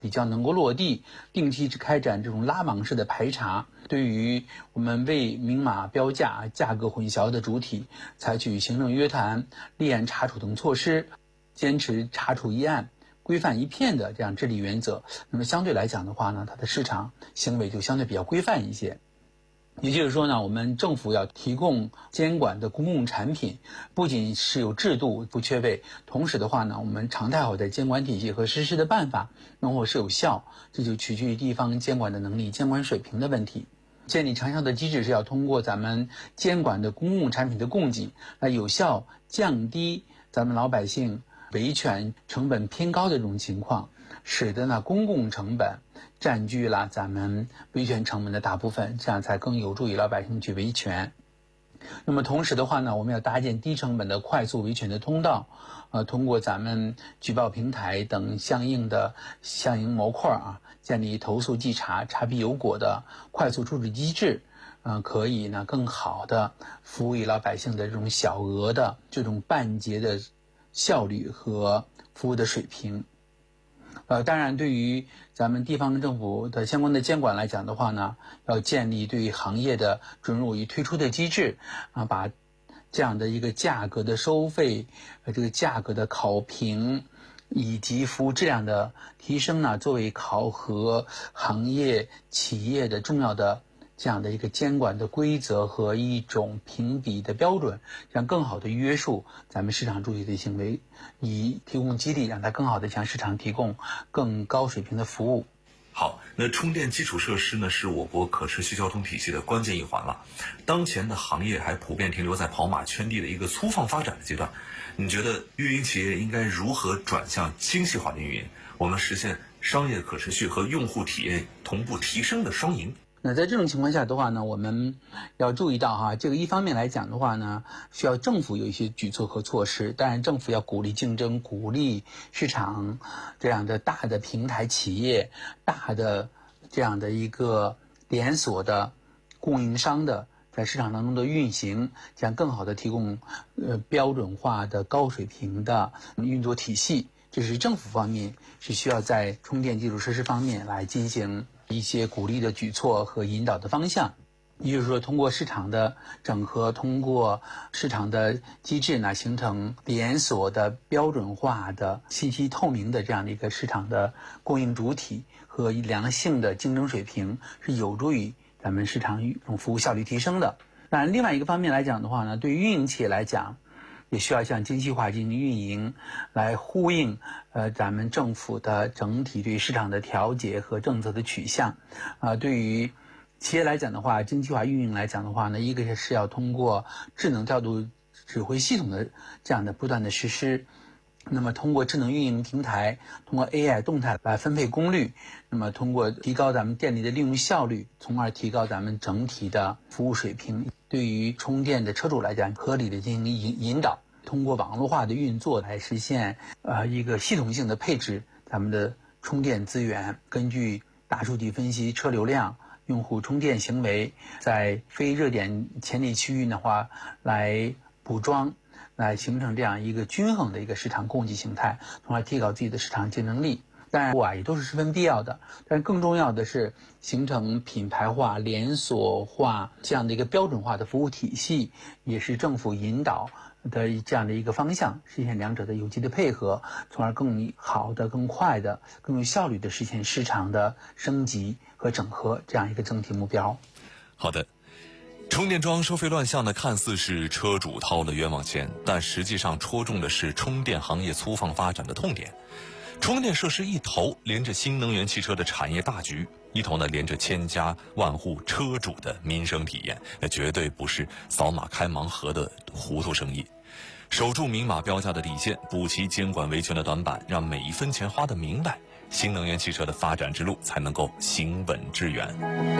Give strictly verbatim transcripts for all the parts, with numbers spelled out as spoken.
比较能够落地，定期开展这种拉网式的排查，对于我们未明码标价、价格混淆的主体，采取行政约谈、立案查处等措施，坚持查处一案、规范一片的这样治理原则。那么相对来讲的话呢，它的市场行为就相对比较规范一些。也就是说呢，我们政府要提供监管的公共产品，不仅是有制度不缺位，同时的话呢，我们常态化的监管体系和实施的办法能否是有效，这就取决于地方监管的能力、监管水平的问题。建立长效的机制是要通过咱们监管的公共产品的供给，来有效降低咱们老百姓维权成本偏高的这种情况，使得呢公共成本占据了咱们维权成本的大部分，这样才更有助于老百姓去维权。那么同时的话呢，我们要搭建低成本的快速维权的通道，呃，通过咱们举报平台等相应的相应模块啊，建立投诉稽查、查弊有果的快速处置机制，嗯、呃，可以呢更好的服务于老百姓的这种小额的这种办结的效率和服务的水平。呃，当然，对于咱们地方政府的相关的监管来讲的话呢，要建立对行业的准入与退出的机制，啊，把这样的一个价格的收费、呃，这个价格的考评以及服务质量的提升呢，作为考核行业企业的重要的这样的一个监管的规则和一种评比的标准，这样更好的约束咱们市场主体的行为，以提供激励，让它更好的向市场提供更高水平的服务。 好，那充电基础设施呢，是我国可持续交通体系的关键一环了。当前的行业还普遍停留在跑马圈地的一个粗放发展的阶段，你觉得运营企业应该如何转向精细化的运营，我们实现商业可持续和用户体验同步提升的双赢？ 那在这种情况下的话呢，我们要注意到哈，这个一方面来讲的话呢，需要政府有一些举措和措施。当然，政府要鼓励竞争，鼓励市场这样的大的平台企业、大的这样的一个连锁的供应商的在市场当中的运行，这样更好的提供呃标准化的高水平的运作体系。这是政府方面是需要在充电基础设施方面来进行一些鼓励的举措和引导的方向。也就是说，通过市场的整合，通过市场的机制呢，形成连锁的标准化的信息透明的这样的一个市场的供应主体和良性的竞争水平，是有助于咱们市场这种服务效率提升的。当然，另外一个方面来讲的话呢，对于运营企业来讲，也需要向精细化进行运营，来呼应呃咱们政府的整体对市场的调节和政策的取向。啊、呃，对于企业来讲的话，精细化运营来讲的话呢，一个是要通过智能调度指挥系统的这样的不断的实施。那么通过智能运营平台，通过 A I 动态来分配功率，那么通过提高咱们电力的利用效率，从而提高咱们整体的服务水平。对于充电的车主来讲，合理的进行引引导，通过网络化的运作来实现呃一个系统性的配置咱们的充电资源，根据大数据分析车流量、用户充电行为，在非热点潜力区域的话来补装，来形成这样一个均衡的一个市场供给形态，从而提高自己的市场竞争力。当然啊，也都是十分必要的，但更重要的是形成品牌化、连锁化这样的一个标准化的服务体系，也是政府引导的这样的一个方向，实现两者的有机的配合，从而更好的、更快的、更有效率的实现市场的升级和整合这样一个整体目标。 好的。充电桩收费乱象呢，看似是车主掏了冤枉钱，但实际上戳中的是充电行业粗放发展的痛点。充电设施一头连着新能源汽车的产业大局，一头呢连着千家万户车主的民生体验，那绝对不是扫码开盲盒的糊涂生意。守住明码标价的底线，补齐监管维权的短板，让每一分钱花得明白，新能源汽车的发展之路才能够行稳致远。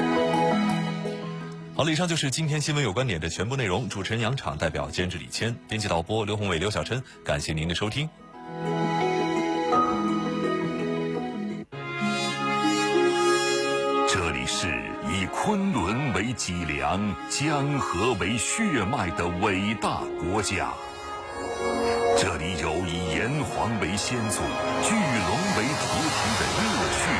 好了，以上就是今天新闻有观点的全部内容。主持人杨昶，代表监制李谦，编辑导播刘宏伟、刘小琛，感谢您的收听。 这里是以昆仑为脊梁、江河为血脉的伟大国家，这里有以炎黄皇为先祖，巨龙为图腾的热血